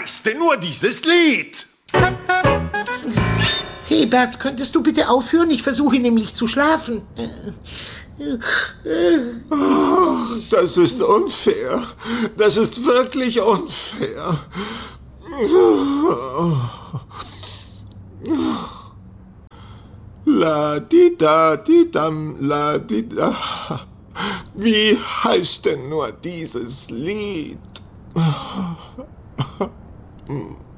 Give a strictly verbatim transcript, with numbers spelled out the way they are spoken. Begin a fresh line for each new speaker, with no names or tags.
heißt denn nur dieses Lied?
Hey Bert, könntest du bitte aufhören? Ich versuche nämlich zu schlafen.
Das ist unfair. Das ist wirklich unfair. La di da di dam, la di da. Wie heißt denn nur dieses Lied?